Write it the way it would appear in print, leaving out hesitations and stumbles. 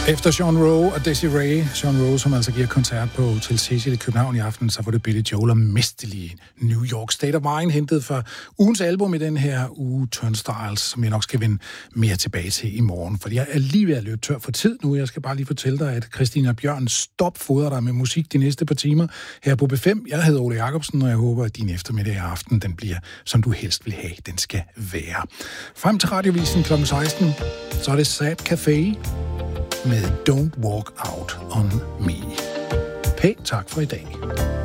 Efter Sean Rowe og Desiree, Sean Rowe, som altså giver koncert på Hotel Cecil i København i aften, så var det Billy Joel og mesterlige New York State of Mind, hentet fra ugens album i den her uge, Turnstiles, som jeg nok skal vende mere tilbage til i morgen. For jeg er lige ved at løbe tør for tid nu. Jeg skal bare lige fortælle dig, at Christina Bjørn stopfodrer dig med musik de næste par timer her på B5. Jeg hedder Ole Jacobsen, og jeg håber, at din eftermiddag i aften, den bliver, som du helst vil have, den skal være. Frem til radiovisen kl. 16, så er det Sad Café med Don't Walk Out on Me. Pænt tak for i dag.